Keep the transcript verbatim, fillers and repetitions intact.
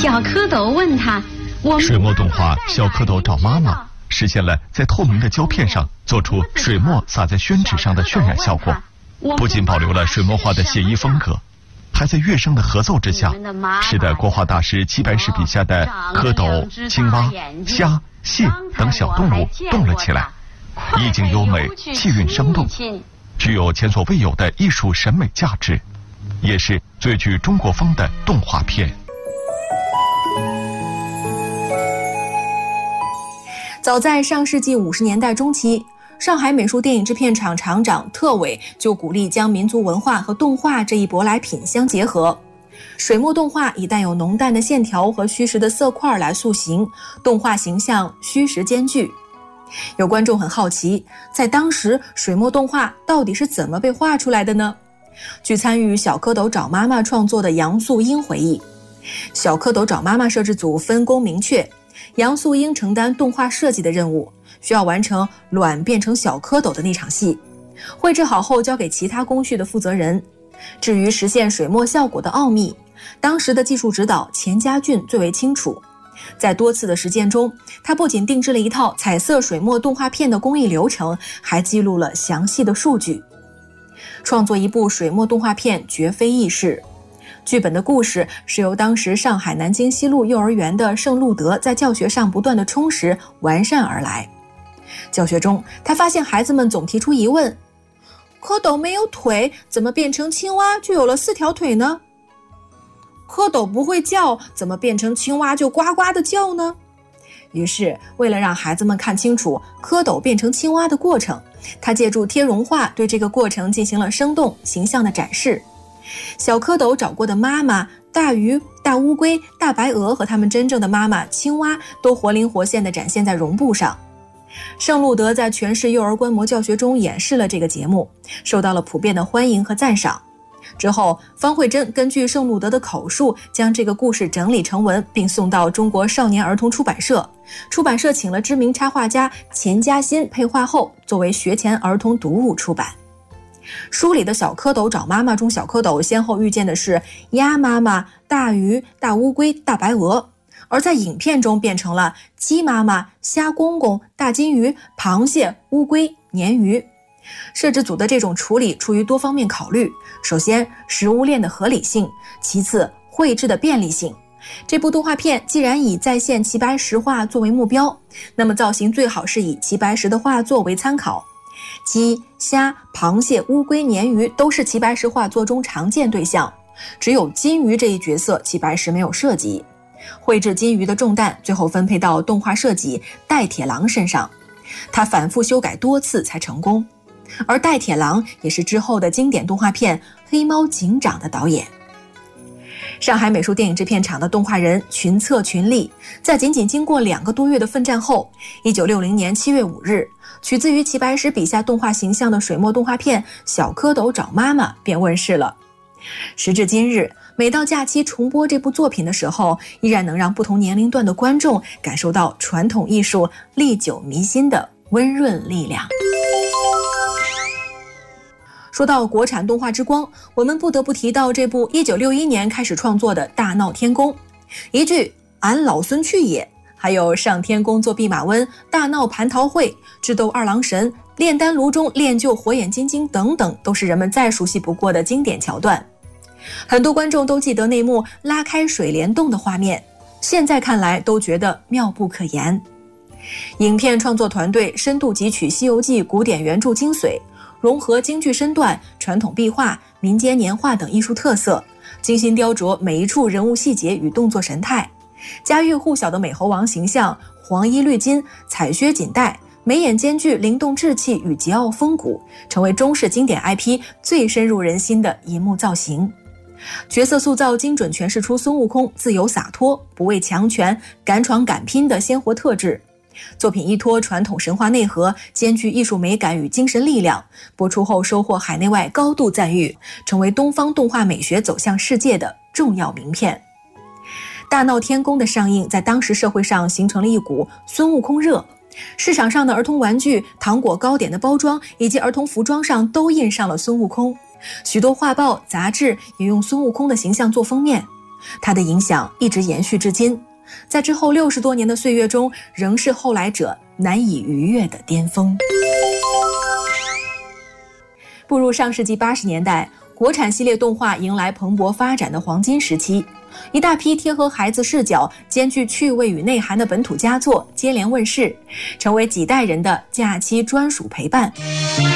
小蝌蚪问他，我水墨动画《小蝌蚪找妈妈》实现了在透明的胶片上做出水墨洒在宣纸上的渲染效果，不仅保留了水墨画的写意风格，还在乐声的合奏之下，使得国画大师齐白石笔下的蝌蚪、青蛙、虾、蟹等小动物动了起来，意境优美，气韵生动，具有前所未有的艺术审美价值，也是最具中国风的动画片。 早在上世纪五十年代中期，上海美术电影制片厂厂长特伟就鼓励将民族文化和动画这一舶来品相结合。水墨动画以带有浓淡的线条和虚实的色块来塑形，动画形象虚实兼具。有观众很好奇，在当时水墨动画到底是怎么被画出来的呢？据参与《小蝌蚪找妈妈》创作的杨素英回忆，小蝌蚪找妈妈摄制组分工明确，杨素英承担动画设计的任务，需要完成卵变成小蝌蚪的那场戏，绘制好后交给其他工序的负责人。至于实现水墨效果的奥秘，当时的技术指导钱家俊最为清楚。在多次的实践中，他不仅定制了一套彩色水墨动画片的工艺流程，还记录了详细的数据。创作一部水墨动画片绝非易事。剧本的故事是由当时上海南京西路幼儿园的盛路德在教学上不断的充实完善而来。教学中，他发现孩子们总提出疑问：蝌蚪没有腿，怎么变成青蛙就有了四条腿呢？蝌蚪不会叫，怎么变成青蛙就呱呱的叫呢？于是，为了让孩子们看清楚蝌蚪变成青蛙的过程，他借助贴绒画对这个过程进行了生动形象的展示。小蝌蚪找过的妈妈、大鱼、大乌龟、大白鹅和他们真正的妈妈青蛙都活灵活现地展现在绒布上。盛路德在全市幼儿观摩教学中演示了这个节目，受到了普遍的欢迎和赞赏。之后，方慧珍根据盛路德的口述，将这个故事整理成文，并送到中国少年儿童出版社。出版社请了知名插画家钱嘉欣配画后，作为学前儿童读物出版。书里的小蝌蚪找妈妈中，小蝌蚪先后遇见的是鸭妈妈、大鱼、大乌龟、大白鹅，而在影片中变成了鸡妈妈、虾公公、大金鱼、螃蟹、乌龟、鲶鱼。摄制组的这种处理出于多方面考虑，首先食物链的合理性，其次绘制的便利性。这部动画片既然以再现齐白石画作为目标，那么造型最好是以齐白石的画作为参考。鸡、虾、螃蟹、乌龟、鲶鱼都是齐白石画作中常见对象，只有金鱼这一角色齐白石没有涉及。绘制金鱼的重担最后分配到动画设计戴铁郎身上，他反复修改多次才成功。而戴铁郎也是之后的经典动画片《黑猫警长》的导演。上海美术电影制片厂的动画人群策群力，在仅仅经过两个多月的奋战后，一九六零年七月五日，取自于齐白石笔下动画形象的水墨动画片《小蝌蚪找妈妈》便问世了。时至今日，每到假期重播这部作品的时候，依然能让不同年龄段的观众感受到传统艺术历久弥新的温润力量。说到国产动画之光，我们不得不提到这部一九六一年开始创作的《大闹天宫》，一句俺老孙去也，还有上天宫作弼马温、大闹蟠桃会、智斗二郎神、炼丹炉中练就火眼金睛等等，都是人们再熟悉不过的经典桥段。很多观众都记得那幕拉开水帘洞的画面，现在看来都觉得妙不可言。影片创作团队深度汲取《西游记》古典原著精髓，融合京剧身段、传统壁画、民间年画等艺术特色，精心雕琢每一处人物细节与动作神态。家喻户晓的美猴王形象，黄衣绿巾、彩靴锦带，眉眼兼具灵动志气与桀骜风骨，成为中式经典 I P 最深入人心的银幕造型。角色塑造精准诠释出孙悟空自由洒脱、不畏强权、敢闯敢拼的鲜活特质。作品依托传统神话内核，兼具艺术美感与精神力量，播出后收获海内外高度赞誉，成为东方动画美学走向世界的重要名片。大闹天宫的上映在当时社会上形成了一股孙悟空热，市场上的儿童玩具、糖果、糕点的包装以及儿童服装上都印上了孙悟空，许多画报、杂志也用孙悟空的形象做封面。 它的影响一直延续至今，在之后六十多年的岁月中，仍是后来者难以逾越的巅峰。步入上世纪八十年代，国产系列动画迎来蓬勃发展的黄金时期，一大批贴合孩子视角、兼具趣味与内涵的本土佳作接连问世，成为几代人的假期专属陪伴。